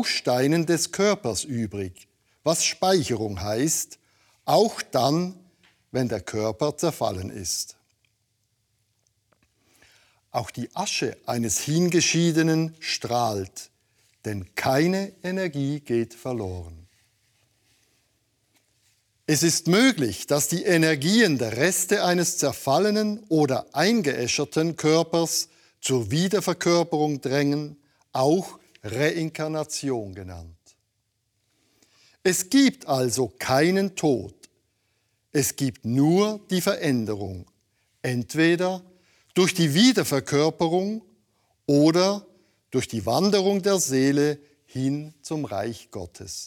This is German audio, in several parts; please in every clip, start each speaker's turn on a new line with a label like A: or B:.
A: Bausteinen des Körpers übrig, was Speicherung heißt, auch dann, wenn der Körper zerfallen ist. Auch die Asche eines Hingeschiedenen strahlt, denn keine Energie geht verloren. Es ist möglich, dass die Energien der Reste eines zerfallenen oder eingeäscherten Körpers zur Wiederverkörperung drängen, auch Reinkarnation genannt. Es gibt also keinen Tod. Es gibt nur die Veränderung, entweder durch die Wiederverkörperung oder durch die Wanderung der Seele hin zum Reich Gottes.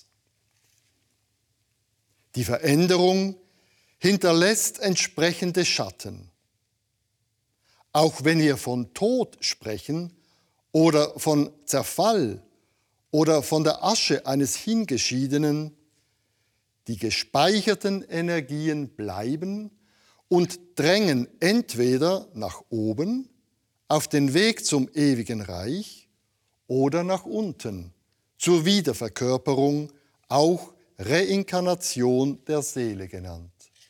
A: Die Veränderung hinterlässt entsprechende Schatten. Auch wenn wir von Tod sprechen oder von Zerfall oder von der Asche eines Hingeschiedenen, die gespeicherten Energien bleiben und drängen entweder nach oben auf den Weg zum ewigen Reich oder nach unten zur Wiederverkörperung, auch Reinkarnation der Seele genannt.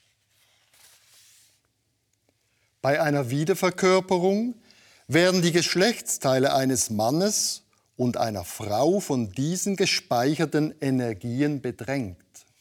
A: Bei einer Wiederverkörperung werden die Geschlechtsteile eines Mannes und einer Frau von diesen gespeicherten Energien bedrängt.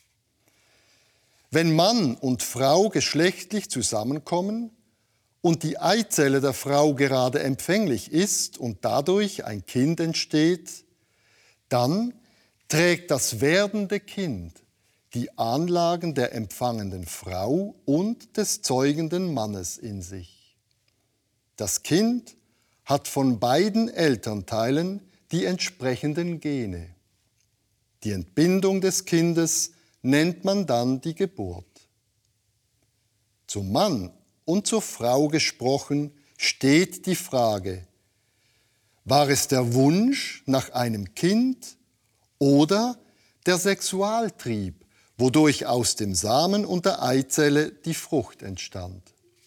A: Wenn Mann und Frau geschlechtlich zusammenkommen und die Eizelle der Frau gerade empfänglich ist und dadurch ein Kind entsteht, dann trägt das werdende Kind die Anlagen der empfangenden Frau und des zeugenden Mannes in sich. Das Kind hat von beiden Elternteilen die entsprechenden Gene. Die Entbindung des Kindes nennt man dann die Geburt. Zum Mann und zur Frau gesprochen steht die Frage: War es der Wunsch nach einem Kind oder der Sexualtrieb, wodurch aus dem Samen und der Eizelle die Frucht entstand?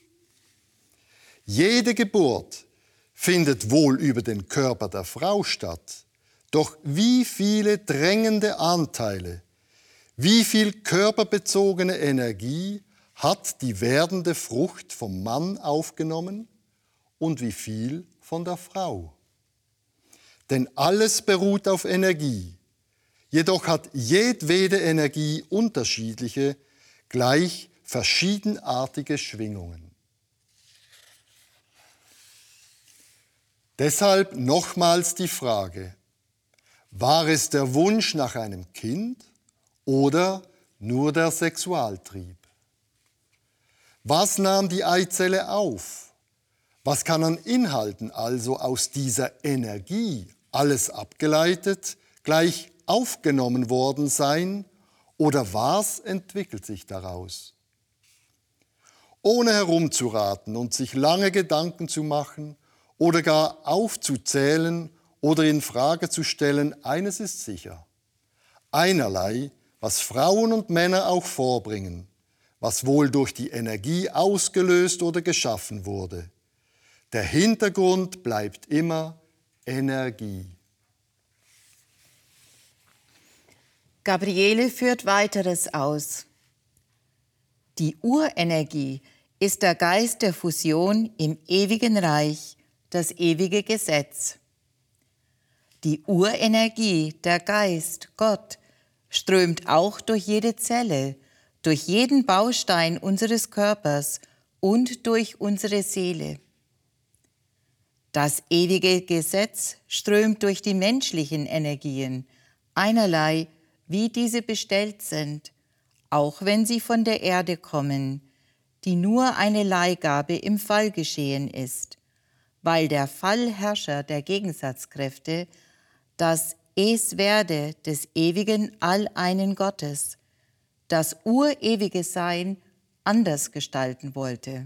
A: Jede Geburt findet wohl über den Körper der Frau statt, doch wie viele drängende Anteile, wie viel körperbezogene Energie hat die werdende Frucht vom Mann aufgenommen und wie viel von der Frau? Denn alles beruht auf Energie. Jedoch hat jedwede Energie unterschiedliche, gleich verschiedenartige Schwingungen. Deshalb nochmals die Frage: War es der Wunsch nach einem Kind oder nur der Sexualtrieb? Was nahm die Eizelle auf? Was kann an Inhalten also aus dieser Energie alles abgeleitet, gleich aufgenommen worden sein, oder was entwickelt sich daraus? Ohne herumzuraten und sich lange Gedanken zu machen oder gar aufzuzählen oder in Frage zu stellen, eines ist sicher: Einerlei, was Frauen und Männer auch vorbringen, was wohl durch die Energie ausgelöst oder geschaffen wurde. Der Hintergrund bleibt immer Energie.
B: Gabriele führt weiteres aus. Die Urenergie ist der Geist der Fusion im ewigen Reich, das ewige Gesetz. Die Urenergie, der Geist, Gott, strömt auch durch jede Zelle, durch jeden Baustein unseres Körpers und durch unsere Seele. Das ewige Gesetz strömt durch die menschlichen Energien, einerlei, wie diese bestellt sind, auch wenn sie von der Erde kommen, die nur eine Leihgabe im Fall geschehen ist, weil der Fallherrscher der Gegensatzkräfte das Es Werde des ewigen Alleinen Gottes, das urewige Sein, anders gestalten wollte.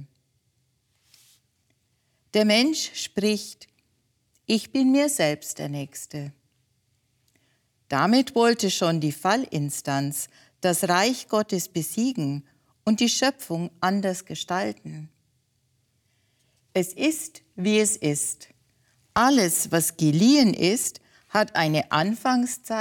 B: Der Mensch spricht: Ich bin mir selbst der Nächste. Damit wollte schon die Fallinstanz das Reich Gottes besiegen und die Schöpfung anders gestalten. Es ist, wie es ist. Alles, was geliehen ist, hat eine Anfangszeit